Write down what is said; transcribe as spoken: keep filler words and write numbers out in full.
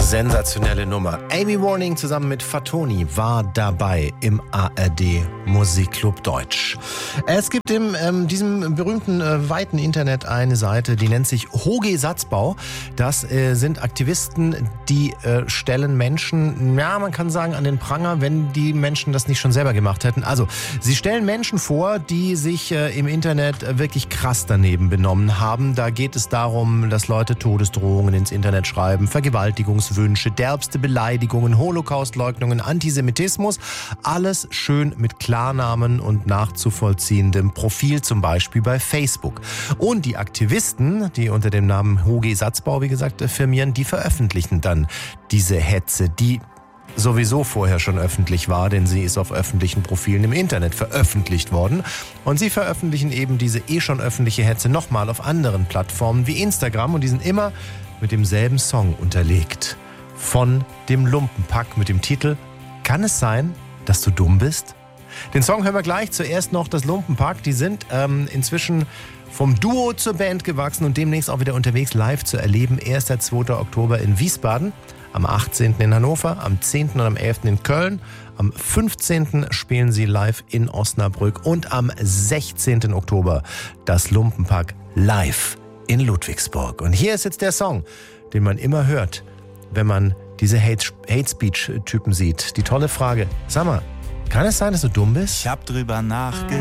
Sensationelle Nummer. Amy Warning zusammen mit Fatoni war dabei im A R D Musikclub Deutsch. Es gibt in ähm, diesem berühmten äh, weiten Internet eine Seite, die nennt sich Hoge Satzbau. Das äh, sind Aktivisten, die äh, stellen Menschen, ja, man kann sagen, an den Pranger, wenn die Menschen das nicht schon selber gemacht hätten. Also, sie stellen Menschen vor, die sich äh, im Internet äh, wirklich krass daneben benommen haben. Da geht es darum, dass Leute Todesdrohungen ins Internet schreiben, Vergewaltigungswünsche, derbste Beleidigungen, Holocaustleugnungen, Antisemitismus. Alles schön mit Klarnamen und nachzuvollziehendem Profil, zum Beispiel bei Facebook. Und die Aktivisten, die unter dem Namen Hoge Satzbau, wie gesagt, firmieren, die veröffentlichen dann diese Hetze, die sowieso vorher schon öffentlich war, denn sie ist auf öffentlichen Profilen im Internet veröffentlicht worden. Und sie veröffentlichen eben diese eh schon öffentliche Hetze nochmal auf anderen Plattformen wie Instagram und die sind immer mit demselben Song unterlegt. Von dem Lumpenpack mit dem Titel Kann es sein, dass du dumm bist? Den Song hören wir gleich. Zuerst noch das Lumpenpack. Die sind ähm, inzwischen vom Duo zur Band gewachsen und demnächst auch wieder unterwegs live zu erleben. erster zweiter Oktober in Wiesbaden, am achtzehnten in Hannover, am zehnten und am elften in Köln. Am fünfzehnten spielen sie live in Osnabrück und am sechzehnten Oktober das Lumpenpack live in Ludwigsburg. Und hier ist jetzt der Song, den man immer hört, wenn man diese Hate-Speech-Typen sieht. Die tolle Frage, sag mal, kann es sein, dass du dumm bist? Ich hab drüber nachgedacht.